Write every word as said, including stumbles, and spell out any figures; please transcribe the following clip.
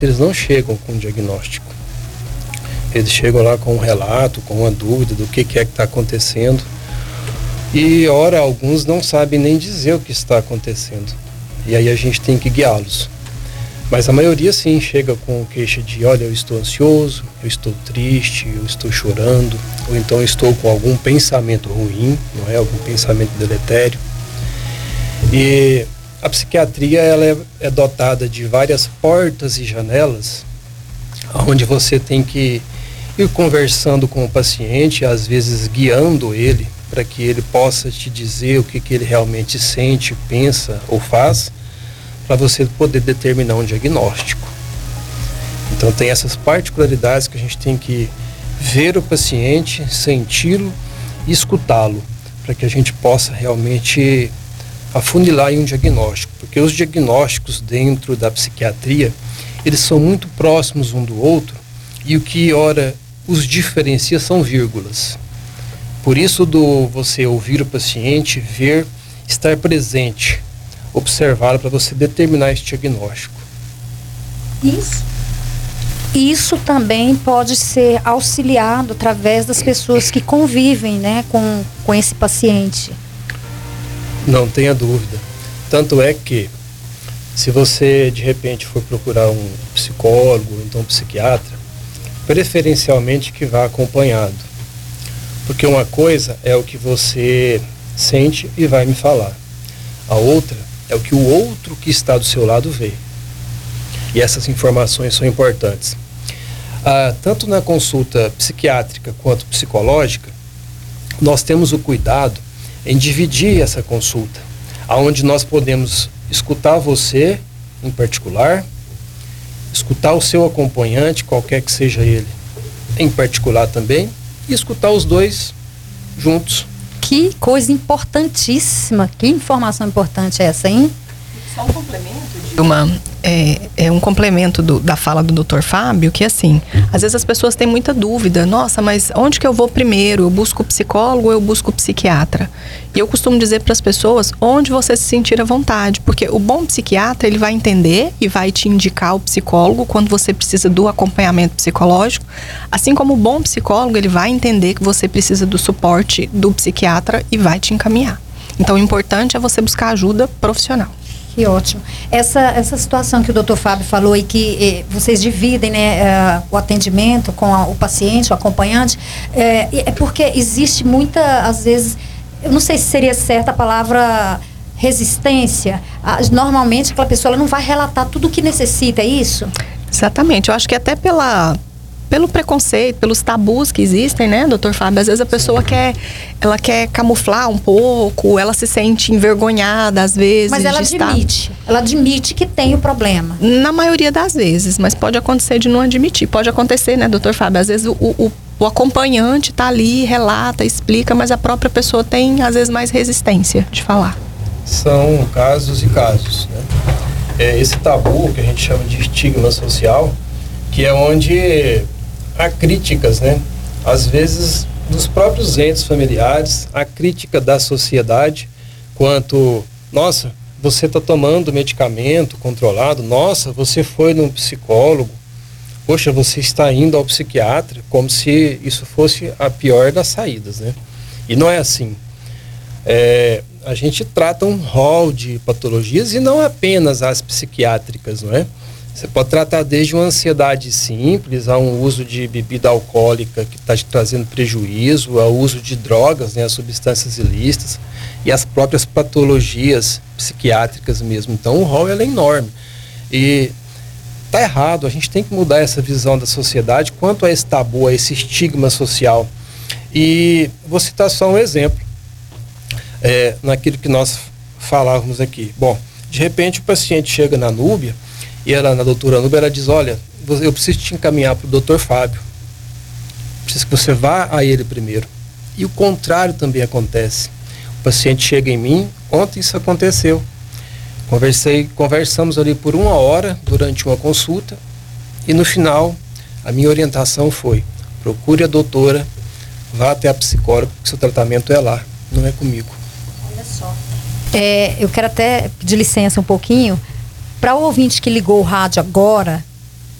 eles não chegam com um diagnóstico. Eles chegam lá com um relato, com uma dúvida do que, que é que está acontecendo. E, ora, alguns não sabem nem dizer o que está acontecendo. E aí a gente tem que guiá-los. Mas a maioria, sim, chega com queixa de, olha, eu estou ansioso, eu estou triste, eu estou chorando, ou então eu estou com algum pensamento ruim, não é? Algum pensamento deletério. E a psiquiatria, ela é, é dotada de várias portas e janelas, onde você tem que ir conversando com o paciente, às vezes guiando ele, para que ele possa te dizer o que, que ele realmente sente, pensa ou faz, para você poder determinar um diagnóstico. Então tem essas particularidades que a gente tem que ver o paciente, senti-lo e escutá-lo, para que a gente possa realmente afunilar em um diagnóstico, porque os diagnósticos dentro da psiquiatria, eles são muito próximos um do outro, e o que, ora, os diferencia são vírgulas. Por isso, do você ouvir o paciente, ver, estar presente, observá-lo para você determinar esse diagnóstico. Isso. Isso também pode ser auxiliado através das pessoas que convivem, né, com, com esse paciente. Não tenha dúvida. Tanto é que, se você de repente for procurar um psicólogo, então um psiquiatra, preferencialmente que vá acompanhado. Porque uma coisa é o que você sente e vai me falar. A outra é o que o outro que está do seu lado vê. E essas informações são importantes. Ah, tanto na consulta psiquiátrica quanto psicológica, nós temos o cuidado em dividir essa consulta, onde nós podemos escutar você em particular, escutar o seu acompanhante, qualquer que seja ele, em particular também, e escutar os dois juntos. Que coisa importantíssima, que informação importante é essa, hein? Só um complemento de uma, é, é um complemento do, da fala do doutor Fábio, que assim, às vezes as pessoas têm muita dúvida, nossa, mas onde que eu vou primeiro? Eu busco o psicólogo ou eu busco o psiquiatra? E eu costumo dizer para as pessoas, onde você se sentir à vontade, porque o bom psiquiatra, ele vai entender e vai te indicar o psicólogo quando você precisa do acompanhamento psicológico, assim como o bom psicólogo, ele vai entender que você precisa do suporte do psiquiatra e vai te encaminhar. Então, o importante é você buscar ajuda profissional. Que ótimo. Essa, essa situação que o doutor Fábio falou e que eh, vocês dividem, né, eh, o atendimento com a, o paciente, o acompanhante, eh, é porque existe muita, às vezes, eu não sei se seria certa a palavra resistência. Ah, normalmente aquela pessoa ela não vai relatar tudo o que necessita, é isso? Exatamente. Eu acho que até pela... pelo preconceito, pelos tabus que existem, né, doutor Fábio? Às vezes a pessoa quer, ela quer camuflar um pouco, ela se sente envergonhada às vezes. Mas ela de admite, estar... ela admite que tem o problema. Na maioria das vezes, mas pode acontecer de não admitir. Pode acontecer, né, doutor Fábio? Às vezes o, o, o acompanhante tá ali, relata, explica, mas a própria pessoa tem, às vezes, mais resistência de falar. São casos e casos, né? É esse tabu que a gente chama de estigma social, que é onde há críticas, né? Às vezes dos próprios entes familiares, a crítica da sociedade quanto, nossa, você está tomando medicamento controlado, nossa, você foi num psicólogo, poxa, você está indo ao psiquiatra, como se isso fosse a pior das saídas, né? E não é assim. É, a gente trata um rol de patologias e não apenas as psiquiátricas, não é? Você pode tratar desde uma ansiedade simples, a um uso de bebida alcoólica que está te trazendo prejuízo, ao uso de drogas, né, as substâncias ilícitas e as próprias patologias psiquiátricas mesmo. Então o rol ela é enorme. E está errado, a gente tem que mudar essa visão da sociedade quanto a esse tabu, a esse estigma social. E vou citar só um exemplo, é, naquilo que nós falávamos aqui. Bom, de repente o paciente chega na Núbia, e ela, na doutora Núbia, ela diz, olha, eu preciso te encaminhar para o doutor Fábio. Preciso que você vá a ele primeiro. E o contrário também acontece. O paciente chega em mim, ontem isso aconteceu. Conversei, conversamos ali por uma hora durante uma consulta e no final a minha orientação foi, procure a doutora, vá até a psicóloga, porque seu tratamento é lá, não é comigo. Olha só. É, eu quero até pedir licença um pouquinho. Para o ouvinte que ligou o rádio agora,